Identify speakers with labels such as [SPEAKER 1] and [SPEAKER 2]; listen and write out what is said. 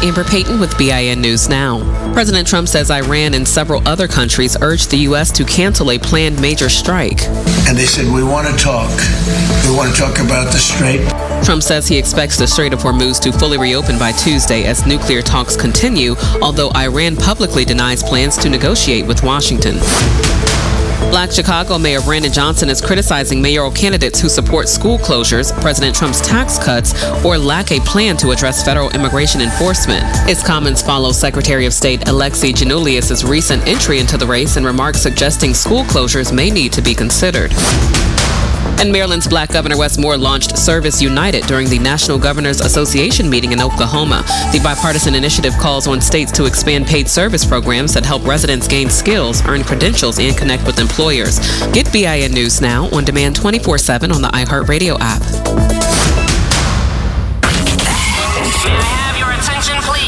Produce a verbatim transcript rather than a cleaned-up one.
[SPEAKER 1] Amber Payton with B I N News Now. President Trump says Iran and several other countries urged the U S to cancel a planned major strike.
[SPEAKER 2] And they said, we want to talk. We want to talk about the Strait.
[SPEAKER 1] Trump says he expects the Strait of Hormuz to fully reopen by Tuesday as nuclear talks continue, although Iran publicly denies plans to negotiate with Washington. Black Chicago Mayor Brandon Johnson is criticizing mayoral candidates who support school closures, President Trump's tax cuts, or lack a plan to address federal immigration enforcement. His comments follow Secretary of State Alexi Giannoulias' recent entry into the race and remarks suggesting school closures may need to be considered. And Maryland's Black Governor Wes Moore launched Service United during the National Governors Association meeting in Oklahoma. The bipartisan initiative calls on states to expand paid service programs that help residents gain skills, earn credentials, and connect with employers. Get B I N News Now on demand twenty-four seven on the iHeartRadio app.